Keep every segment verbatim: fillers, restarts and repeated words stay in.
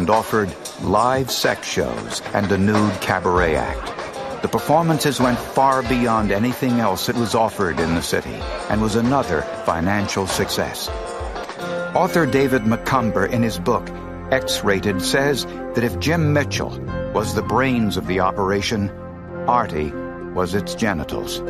and offered live sex shows and a nude cabaret act. The performances went far beyond anything else that was offered in the city and was another financial success. Author David Macomber, in his book X-Rated, says that if Jim Mitchell was the brains of the operation, Artie was its genitals.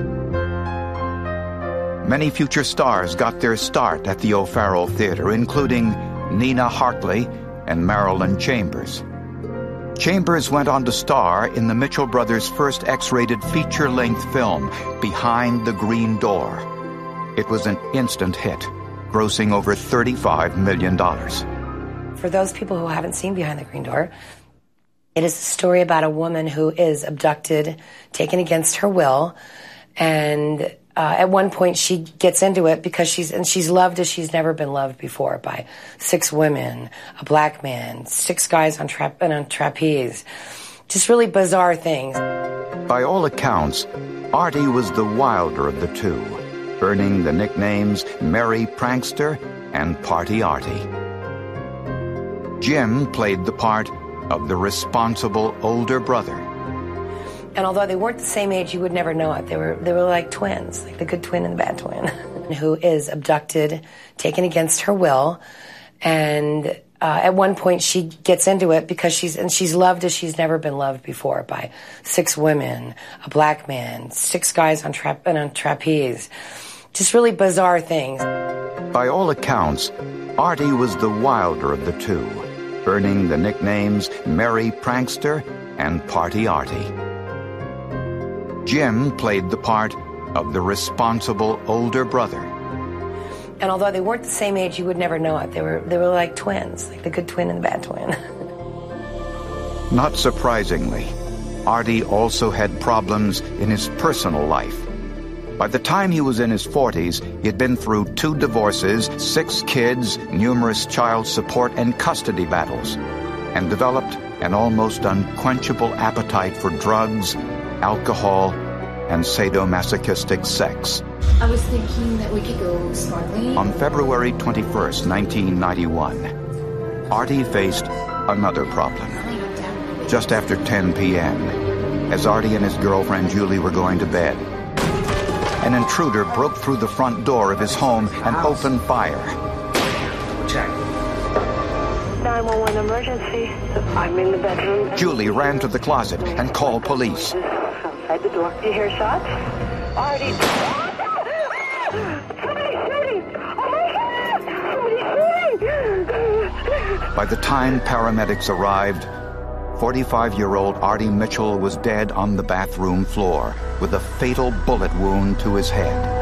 Many future stars got their start at the O'Farrell Theater, including Nina Hartley and Marilyn Chambers. Chambers went on to star in the Mitchell brothers' first X-rated feature-length film, Behind the Green Door. It was an instant hit, grossing over thirty-five million dollars. For those people who haven't seen Behind the Green Door, it is a story about a woman who is abducted, taken against her will, and Uh, at one point, she gets into it because she's and she's loved as she's never been loved before by six women, a black man, six guys on, tra- on a trapeze. Just really bizarre things. By all accounts, Artie was the wilder of the two, earning the nicknames Merry Prankster and Party Artie. Jim played the part of the responsible older brother. And although they weren't the same age, you would never know it. They were they were like twins, like the good twin and the bad twin, who is abducted, taken against her will, and uh, at one point she gets into it because she's and she's loved as she's never been loved before by six women, a black man, six guys on tra- on a trapeze. Just really bizarre things. By all accounts, Artie was the wilder of the two, earning the nicknames Merry Prankster and Party Artie. Jim played the part of the responsible older brother. And although they weren't the same age, you would never know it. They were they were like twins, like the good twin and the bad twin. Not surprisingly, Artie also had problems in his personal life. By the time he was in his forties, he had been through two divorces, six kids, numerous child support and custody battles, and developed an almost unquenchable appetite for drugs, alcohol, and sadomasochistic sex. I was thinking that we could go snorkeling. On February twenty-first, nineteen ninety-one, Artie faced another problem. Just after ten p.m., as Artie and his girlfriend Julie were going to bed, an intruder broke through the front door of his home and opened fire. Check. nine one one emergency. I'm in the bedroom. Julie ran to the closet and called police. Outside the door. You hear shots? Artie. Somebody's shooting! Oh my God! Somebody's shooting! By the time paramedics arrived, forty-five-year-old Artie Mitchell was dead on the bathroom floor with a fatal bullet wound to his head.